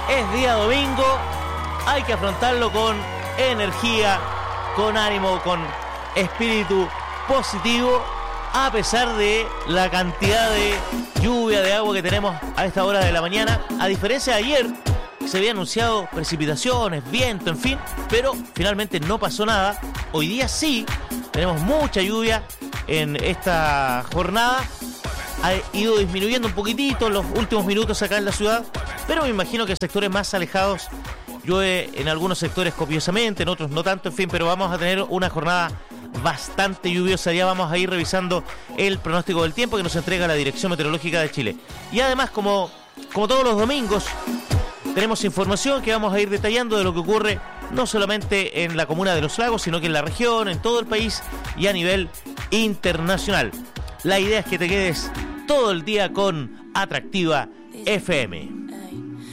Es día domingo, hay que afrontarlo con energía, con ánimo, con espíritu positivo, a pesar de la cantidad de lluvia, de agua que tenemos a esta hora de la mañana. A diferencia de ayer, se había anunciado precipitaciones, viento, en fin, pero finalmente no pasó nada. Hoy día sí, tenemos mucha lluvia en esta jornada. Ha ido disminuyendo un poquitito en los últimos minutos acá en la ciudad, pero me imagino que en sectores más alejados llueve en algunos sectores copiosamente, en otros no tanto, en fin, pero vamos a tener una jornada bastante lluviosa. Ya vamos a ir revisando el pronóstico del tiempo que nos entrega la Dirección Meteorológica de Chile. Y además, como todos los domingos, tenemos información que vamos a ir detallando de lo que ocurre no solamente en la comuna de Los Lagos, sino que en la región, en todo el país y a nivel internacional. La idea es que te quedes todo el día con Atractiva FM.